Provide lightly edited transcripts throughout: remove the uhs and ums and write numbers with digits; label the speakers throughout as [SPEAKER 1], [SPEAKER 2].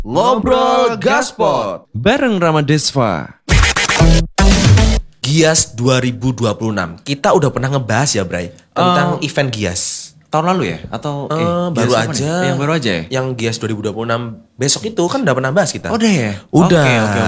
[SPEAKER 1] Ngobrol Gaspot
[SPEAKER 2] bareng Ramadesva.
[SPEAKER 1] Gias 2026. Kita udah pernah ngebahas ya, Bray, tentang event Gias.
[SPEAKER 2] Tahun lalu ya? Atau
[SPEAKER 1] Baru
[SPEAKER 2] Gias apa
[SPEAKER 1] aja.
[SPEAKER 2] nih? Yang baru aja ya?
[SPEAKER 1] Yang Gias 2026 besok itu kan udah pernah bahas kita.
[SPEAKER 2] Udah ya?
[SPEAKER 1] Udah.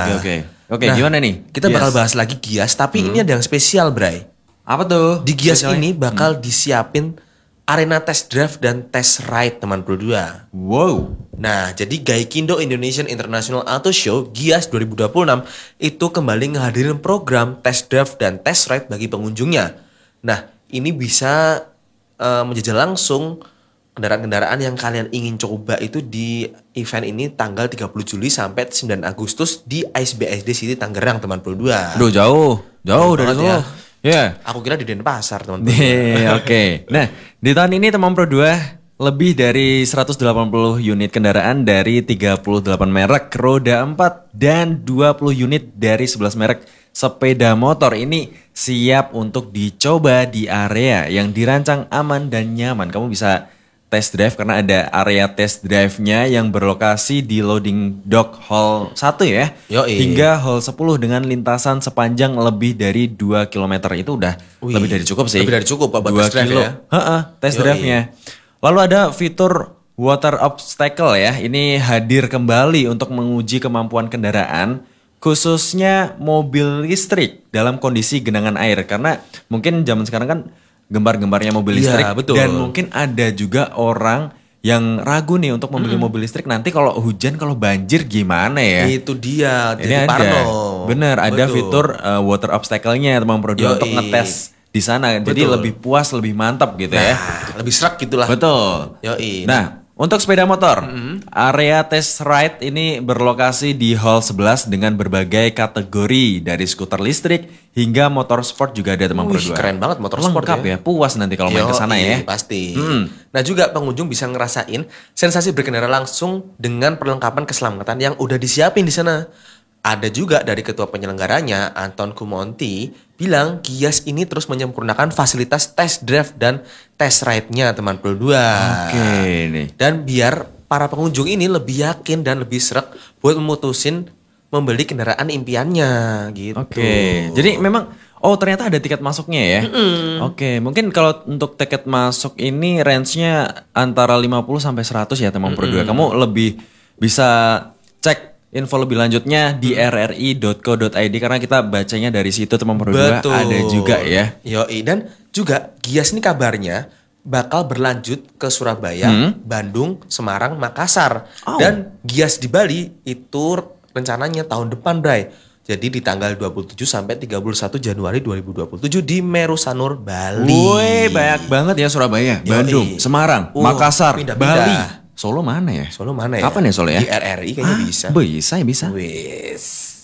[SPEAKER 2] Oke,
[SPEAKER 1] Nah,
[SPEAKER 2] gimana nih?
[SPEAKER 1] Kita
[SPEAKER 2] Gias?
[SPEAKER 1] bakal bahas lagi Gias, tapi ini ada yang spesial, Bray.
[SPEAKER 2] Apa tuh?
[SPEAKER 1] Di Gias
[SPEAKER 2] Spesialnya?
[SPEAKER 1] ini bakal disiapin arena test drive dan test ride teman Pro 2.
[SPEAKER 2] Wow.
[SPEAKER 1] Nah, jadi Gaikindo Indonesian International Auto Show Gias 2026 itu kembali ngehadirin program test drive dan test ride bagi pengunjungnya. Nah, ini bisa menjajal langsung kendaraan-kendaraan yang kalian ingin coba itu di event ini tanggal 30 Juli sampai 9 Agustus di ISBSD City Tangerang, teman Pro 2.
[SPEAKER 2] Aduh, jauh dari
[SPEAKER 1] banget
[SPEAKER 2] Solo.
[SPEAKER 1] ya.
[SPEAKER 2] Ya.
[SPEAKER 1] Aku kira di Denpasar, teman Pro 2.
[SPEAKER 2] Oke. Nah, di tahun ini teman Pro 2 lebih dari 180 unit kendaraan dari 38 merek roda 4 dan 20 unit dari 11 merek sepeda motor ini siap untuk dicoba di area yang dirancang aman dan nyaman. Kamu bisa test drive karena ada area test drive-nya yang berlokasi di loading dock hall 1 ya.
[SPEAKER 1] Yoi.
[SPEAKER 2] Hingga hall 10 dengan lintasan sepanjang lebih dari 2 km itu udah
[SPEAKER 1] Wih,
[SPEAKER 2] lebih dari cukup sih.
[SPEAKER 1] lebih dari cukup, Pak, buat
[SPEAKER 2] 2
[SPEAKER 1] test drive
[SPEAKER 2] kilo.
[SPEAKER 1] ya.
[SPEAKER 2] Test
[SPEAKER 1] Yoi.
[SPEAKER 2] drive-nya. Lalu ada fitur water obstacle ya. Ini hadir kembali untuk menguji kemampuan kendaraan khususnya mobil listrik dalam kondisi genangan air. Karena mungkin zaman sekarang kan gembar-gembarnya mobil
[SPEAKER 1] Iya,
[SPEAKER 2] listrik.
[SPEAKER 1] betul.
[SPEAKER 2] Dan mungkin ada juga orang yang ragu nih untuk membeli mobil listrik. Nanti kalau hujan, kalau banjir gimana ya?
[SPEAKER 1] Itu dia,
[SPEAKER 2] Ini
[SPEAKER 1] jadi
[SPEAKER 2] ada.
[SPEAKER 1] parno.
[SPEAKER 2] Bener, ada
[SPEAKER 1] Betul.
[SPEAKER 2] fitur water obstacle-nya teman Pro 2 untuk
[SPEAKER 1] Yoi.
[SPEAKER 2] ngetes di sana. Jadi
[SPEAKER 1] Betul.
[SPEAKER 2] lebih puas, lebih mantap gitu ya.
[SPEAKER 1] Nah, lebih serak gitulah.
[SPEAKER 2] Betul.
[SPEAKER 1] Yoi.
[SPEAKER 2] Nah, untuk sepeda motor, area test ride ini berlokasi di hall 11 dengan berbagai kategori dari skuter listrik hingga motor sport juga ada teman Pro
[SPEAKER 1] Wih,
[SPEAKER 2] 2.
[SPEAKER 1] keren banget motor sport
[SPEAKER 2] Lengkap ya. Puas nanti kalau main ke sana ya.
[SPEAKER 1] Pasti. Nah, juga pengunjung bisa ngerasain sensasi berkendara langsung dengan perlengkapan keselamatan yang udah disiapin di sana. Ada juga dari ketua penyelenggaranya, Anton Kumonti, bilang Gias ini terus menyempurnakan fasilitas test drive dan test ride-nya teman Pro 2.
[SPEAKER 2] Oke nih.
[SPEAKER 1] Dan biar para pengunjung ini lebih yakin dan lebih serak buat memutusin membeli kendaraan impiannya gitu.
[SPEAKER 2] Oke. Jadi memang ternyata ada tiket masuknya ya. Oke, mungkin kalau untuk tiket masuk ini range-nya antara 50 sampai 100 ya teman Pro 2. Kamu lebih bisa cek info lebih lanjutnya di rri.co.id karena kita bacanya dari situ teman Pro 2 ada juga ya.
[SPEAKER 1] Yoi, dan juga Gias ini kabarnya bakal berlanjut ke Surabaya, Bandung, Semarang, Makassar. Dan Gias di Bali itu rencananya tahun depan, Bray. Jadi di tanggal 27 sampai 31 Januari 2027 di Meru Sanur, Bali.
[SPEAKER 2] Woi, banyak banget ya Surabaya,
[SPEAKER 1] Yoi.
[SPEAKER 2] Bandung, Semarang, Makassar,
[SPEAKER 1] pindah-pindah.
[SPEAKER 2] Bali. Solo mana ya?
[SPEAKER 1] Solo mana ya?
[SPEAKER 2] Kapan ya Solo ya?
[SPEAKER 1] Di RRI kayaknya bisa.
[SPEAKER 2] Bisa ya bisa.
[SPEAKER 1] Wis.